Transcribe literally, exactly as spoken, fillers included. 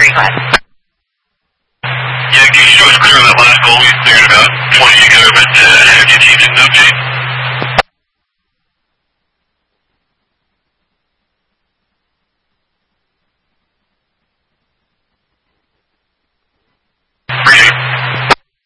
three, go ahead. Yeah, Keisha was clear on that last goal. We cleared about twenty ago, but uh, have you teams in